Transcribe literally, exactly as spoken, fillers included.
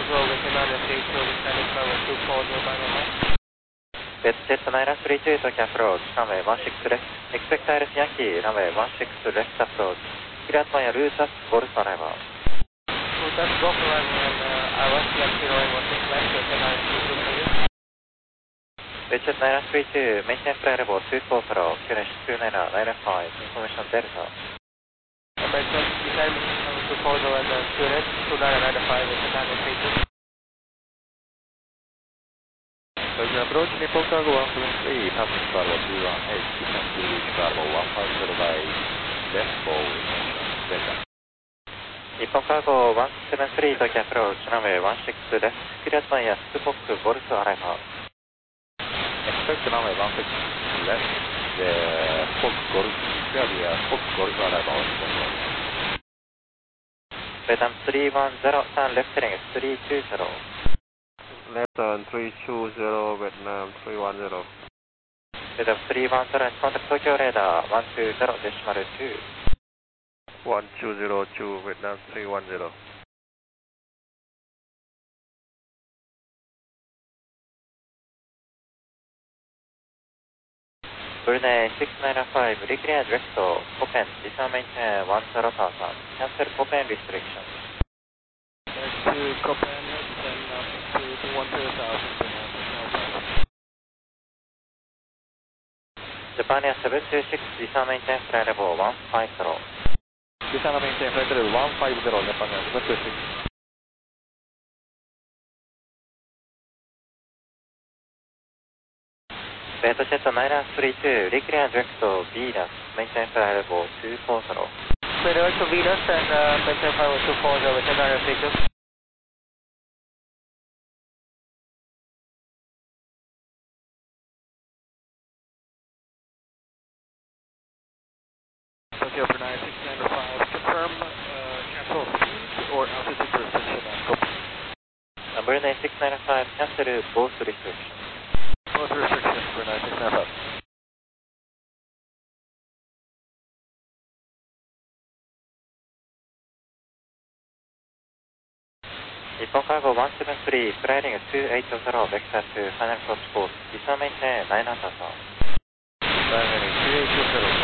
zero with another three two, descending runway two four zero, final line. ベッツジェットナインスリーツーとキャプローチ、ランウェイワンシックスレフト、エクセクタイルスヤンキー、ランウェイワンシックスレフトアプローチ、クリアトマンやルータス、ゴルフアライバー。 ルータス、ゴルフアライバー、and、uh, I was Yankee runway one six left, with another two two for you. ベッツジェットナインスリーツー、メインテンフライレボーツーフォーから、キュレッシュツーナイナーナイナファイブ、インフォメーションデルタ。 American, descending runway two four zero, and uh, Qnet two nine nine five, with another three two. Approach Nippon Cargo one seven three, passing Cargo two one eight, descend to reach Cargo one five zero by left for information Delta. 日本カーゴワンセブンスリーとキャプローチ、ランウェイワンシックスレフト、クリアトマンやスクフォック、ゴルフアライバー。 Expect runway one six left, the Fox Golf, clear the Fox Golf arrival on control. ベタムスリーワンゼロ、ターンレフトリングスリーツーゼロ。 Left turn three two zero, Vietnam three one zero. ベタムスリーワンゼロ、コンタクト東京レーダーワンツーゼロ、デシマルツー。 one two zero two, Vietnam three one zero. ブルネイシックスナインファイブ、リクリアディレクト、コペン、ディサーメインテンワンゼロターサン、キャンセルコペンリストリクション。 To Copen, then uh, to, to one zero thousand, uh, ジャパニアセブンツーシックス、ディサーメインテンフライレボーワンファイブゼロ。 Descend maintain flight level one five zero, Japan Air seven two six. ベートジェットナインスリーツー、リクリアディレクト、ビーナス、メインテンフライレボーツーフォーゼロ。 Radar to Venus and uh, maintain runway two four zero, with another three two. Tokyo for nine six nine five, confirm uh, cancel speed or altitude restriction on Copen. ブルネイシックスナインファイブ、キャンセルボースリストリクション。 Both restrictions for nine six nine five. 日本カーゴワンセブンスリー、フライリングツーエイトゼロ、ベクターツー、ファイナルコースコース、ディサーメインテンナイナーターサン。 Primary two eight zero,